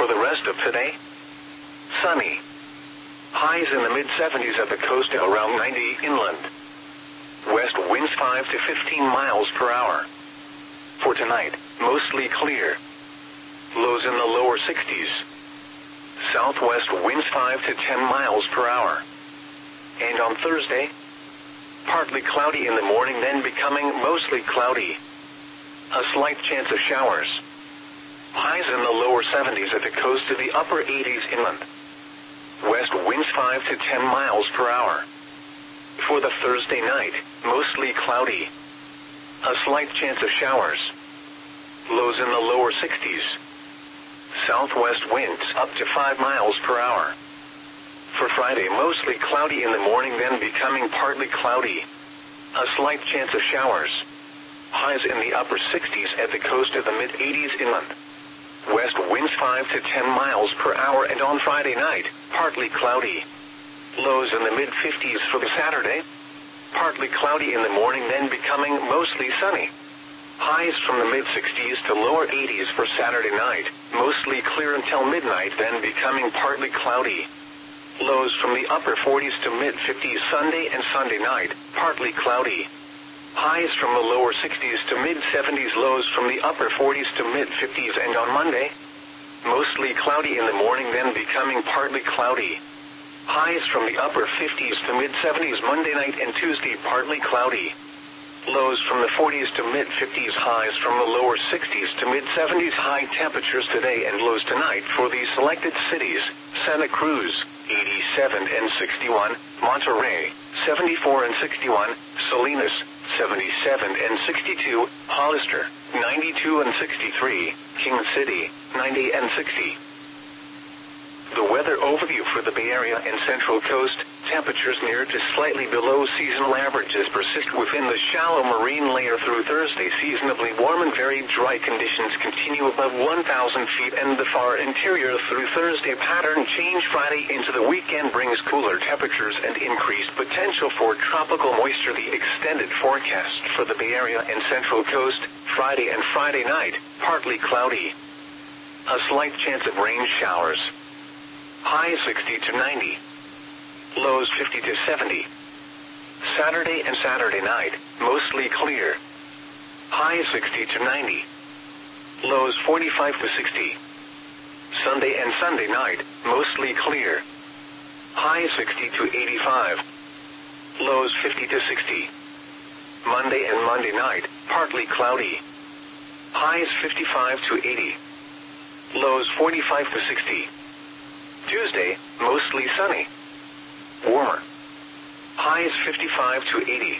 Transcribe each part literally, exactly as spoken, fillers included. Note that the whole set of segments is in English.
for the rest of today. Sunny. Highs in the mid seventies at the coast and around ninety inland. West winds five to fifteen miles per hour. For tonight, mostly clear. Lows in the lower sixties. Southwest winds five to ten miles per hour. And on Thursday, partly cloudy in the morning, then becoming mostly cloudy. A slight chance of showers. Highs in the lower seventies at the coast to the upper eighties inland. West winds five to ten miles per hour. For the Thursday night, mostly cloudy. A slight chance of showers. Lows in the lower sixties. Southwest winds up to five miles per hour. For Friday, mostly cloudy in the morning, then becoming partly cloudy. A slight chance of showers. Highs in the upper sixties at the coast of the mid eighties inland. West winds five to ten miles per hour, and on Friday night, partly cloudy. Lows in the mid fifties for the Saturday. Partly cloudy in the morning, then becoming mostly sunny. Highs from the mid sixties to lower eighties for Saturday night, mostly clear until midnight, then becoming partly cloudy. Lows from the upper forties to mid fifties Sunday and Sunday night, partly cloudy. Highs from the lower sixties to mid seventies, lows from the upper forties to mid fifties, and on Monday, mostly cloudy in the morning, then becoming partly cloudy. Highs from the upper fifties to mid seventies Monday night and Tuesday, partly cloudy. Lows from the forties to mid fifties, highs from the lower sixties to mid seventies. High temperatures today and lows tonight for these selected cities: Santa Cruz, eighty-seven and sixty-one, Monterey, seventy-four and sixty-one, Salinas, seventy-seven and sixty-two, Hollister, ninety-two and sixty-three, King City, ninety and sixty. The weather overview for the Bay Area and Central Coast: temperatures near to slightly below seasonal averages persist within the shallow marine layer through Thursday. Seasonably warm and very dry conditions continue above one thousand feet, and the far interior through Thursday. Pattern change Friday into the weekend brings cooler temperatures and increased potential for tropical moisture. The extended forecast for the Bay Area and Central Coast: Friday and Friday night, partly cloudy. A slight chance of rain showers. Highs sixty to ninety. Lows fifty to seventy. Saturday and Saturday night, mostly clear. Highs sixty to ninety. Lows forty-five to sixty. Sunday and Sunday night, mostly clear. Highs sixty to eighty-five. Lows fifty to sixty. Monday and Monday night, partly cloudy. Highs fifty-five to eighty. Lows forty-five to sixty. Tuesday, mostly sunny. Warmer. Highs fifty-five to eighty.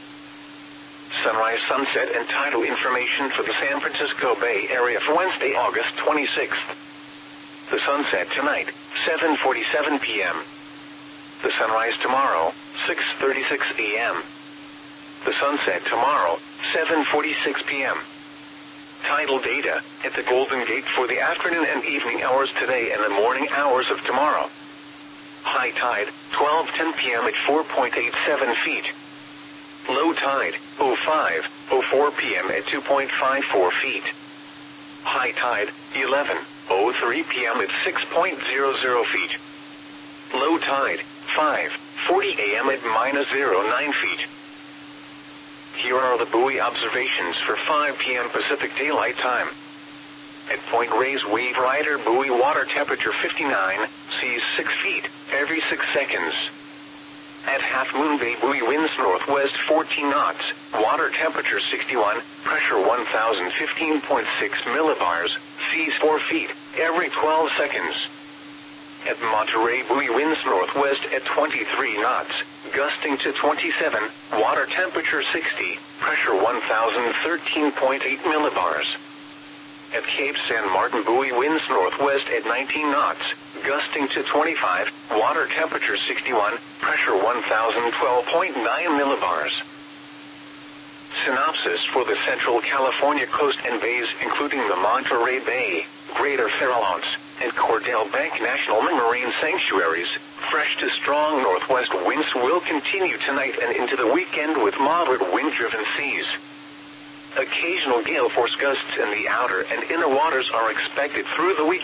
Sunrise, sunset, and tidal information for the San Francisco Bay Area for Wednesday, August twenty-sixth. The sunset tonight, seven forty-seven p m The sunrise tomorrow, six thirty-six a m The sunset tomorrow, seven forty-six p m Tidal data at the Golden Gate for the afternoon and evening hours today and the morning hours of tomorrow. High tide, twelve ten p m at four point eight seven feet. Low tide, oh five oh four p m at two point five four feet. High tide, eleven oh three p m at six point zero zero feet. Low tide, five forty a m at minus zero nine feet. Here are the buoy observations for five p m Pacific Daylight Time. At Point Reyes Wave Rider buoy, water temperature fifty-nine, seas six feet, every six seconds. At Half Moon Bay buoy, winds northwest fourteen knots, water temperature sixty-one, pressure one thousand fifteen point six millibars, seas four feet, every twelve seconds. At Monterey buoy, winds northwest at twenty-three knots, gusting to twenty-seven, water temperature sixty, pressure one thousand thirteen point eight millibars. At Cape San Martin buoy, winds northwest at nineteen knots, gusting to twenty-five, water temperature sixty-one, pressure one thousand twelve point nine millibars. Synopsis for the Central California coast and bays, including the Monterey Bay, Greater Farallones, and Cordell Bank National Marine Sanctuaries. Fresh to strong northwest winds will continue tonight and into the weekend with moderate wind-driven seas. Occasional gale force gusts in the outer and inner waters are expected through the weekend.